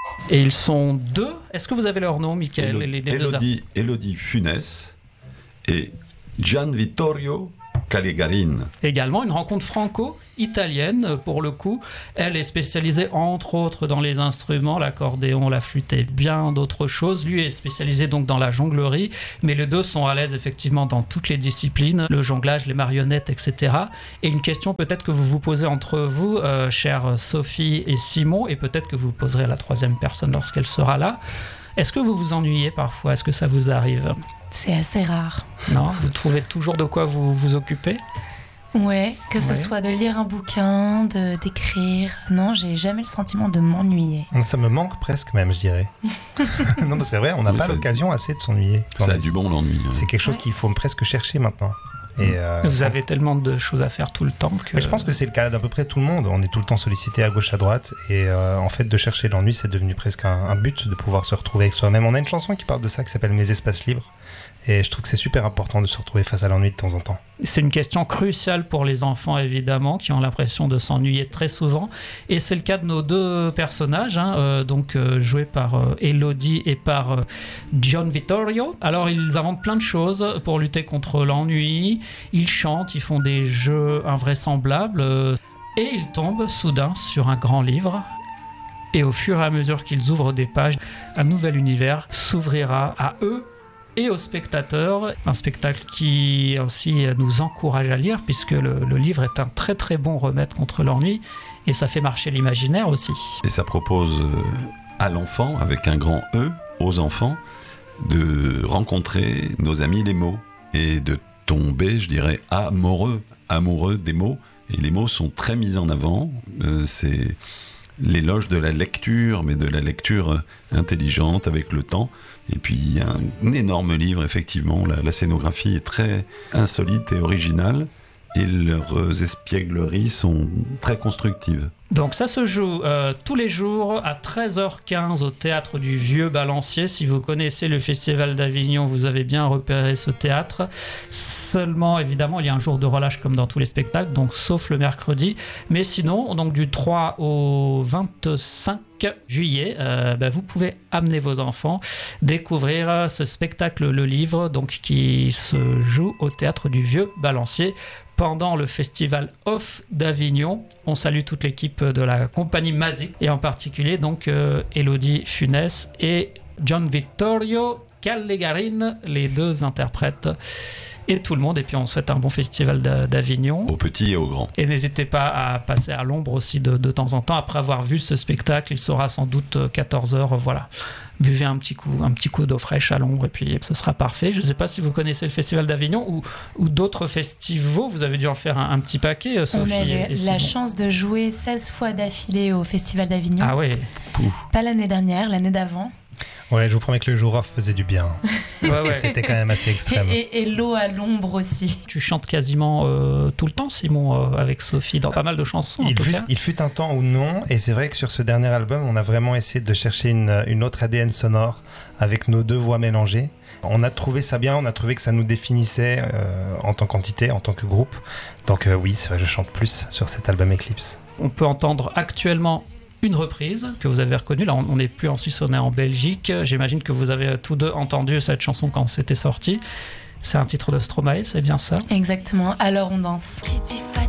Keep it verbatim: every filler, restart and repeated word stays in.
Et ils sont deux. Est-ce que vous avez leur nom, Michael? Élo- les, les Élodie, Élodie Funès et Gian Vittorio Callegarin. Également une rencontre franco-italienne pour le coup. Elle est spécialisée entre autres dans les instruments, l'accordéon, la flûte et bien d'autres choses. Lui est spécialisé donc dans la jonglerie, mais les deux sont à l'aise effectivement dans toutes les disciplines, le jonglage, les marionnettes, et cetera. Et une question peut-être que vous vous posez entre vous, euh, chères Sophie et Simon, et peut-être que vous vous poserez à la troisième personne lorsqu'elle sera là. Est-ce que vous vous ennuyez parfois? Est-ce que ça vous arrive? C'est assez rare. Non, vous trouvez toujours de quoi vous vous occuper? Ouais, que ce Ouais. soit de lire un bouquin, de, d'écrire. Non, j'ai jamais le sentiment de m'ennuyer. Ça me manque presque même, je dirais. Non, mais c'est vrai, on n'a Oui, pas ça- l'occasion assez de s'ennuyer. dans Ça la a du vie. bon l'ennui. hein. C'est quelque chose qu'il faut presque chercher maintenant. Et, euh, Vous avez tellement de choses à faire tout le temps que... Mais je pense que c'est le cas d'à peu près tout le monde. On est tout le temps sollicité à gauche, à droite. Et euh, en fait, de chercher l'ennui, c'est devenu presque un, un but de pouvoir se retrouver avec soi-même. On a une chanson qui parle de ça, qui s'appelle Mes espaces libres. Et je trouve que c'est super important de se retrouver face à l'ennui de temps en temps. C'est une question cruciale pour les enfants, évidemment, qui ont l'impression de s'ennuyer très souvent. Et c'est le cas de nos deux personnages, hein, euh, donc euh, joués par euh, Élodie et par euh, Gian Vittorio. Alors, ils inventent plein de choses pour lutter contre l'ennui. Ils chantent, ils font des jeux invraisemblables. euh, et ils tombent soudain sur un grand livre. Et au fur et à mesure qu'ils ouvrent des pages, un nouvel univers s'ouvrira à eux et aux spectateurs. Un spectacle qui aussi nous encourage à lire, puisque le, le livre est un très très bon remède contre l'ennui, et ça fait marcher l'imaginaire aussi. Et ça propose euh, à l'enfant, avec un grand E, aux enfants, de rencontrer nos amis les mots et de tomber, je dirais, amoureux, amoureux des mots. Et les mots sont très mis en avant. Euh, c'est l'éloge de la lecture, mais de la lecture intelligente avec le temps. Et puis il y a un énorme livre, effectivement. La, la scénographie est très insolite et originale. Et leurs espiègleries sont très constructives. Donc ça se joue euh, tous les jours à treize heures quinze au Théâtre du Vieux Balancier. Si vous connaissez le Festival d'Avignon, vous avez bien repéré ce théâtre. Seulement, évidemment, il y a un jour de relâche comme dans tous les spectacles, donc sauf le mercredi. Mais sinon, donc du trois au vingt-cinq juillet, euh, ben, vous pouvez amener vos enfants découvrir ce spectacle, le livre, donc qui se joue au Théâtre du Vieux Balancier pendant le Festival Off d'Avignon. On salue toute l'équipe de la compagnie Mazik, et en particulier donc euh, Élodie Funès et Gian Vittorio Callegarin, les deux interprètes, et tout le monde. Et puis on souhaite un bon festival d'A- d'Avignon. Aux petits et aux grands. Et n'hésitez pas à passer à l'ombre aussi de, de temps en temps. Après avoir vu ce spectacle, il sera sans doute quatorze heures, voilà. Buvez un petit coup, un petit coup d'eau fraîche à l'ombre, et puis ce sera parfait. Je ne sais pas si vous connaissez le Festival d'Avignon ou, ou d'autres festivals. Vous avez dû en faire un, un petit paquet, Sophie. On a et- le- et Simon. la chance de jouer seize fois d'affilée au Festival d'Avignon. Ah oui. Pas l'année dernière, l'année d'avant. Ouais, je vous promets que le jour off faisait du bien. Ouais, Parce que ouais. c'était quand même assez Et, extrême. et- et l'eau à l'ombre aussi. Tu chantes quasiment euh, tout le temps, Simon, euh, avec Sophie, dans pas mal de chansons, en Il tout fut, cas. il fut un temps où non, et c'est vrai que sur ce dernier album, on a vraiment essayé de chercher une, une autre A D N sonore avec nos deux voix mélangées. On a trouvé ça bien, on a trouvé que ça nous définissait euh, en tant qu'entité, en tant que groupe. Donc euh, oui, c'est vrai, je chante plus sur cet album Eclipse. On peut entendre actuellement une reprise que vous avez reconnue. Là, on n'est plus en Suisse, on est en Belgique. J'imagine que vous avez tous deux entendu cette chanson quand c'était sorti. C'est un titre de Stromae, c'est bien ça? Exactement. Alors on danse.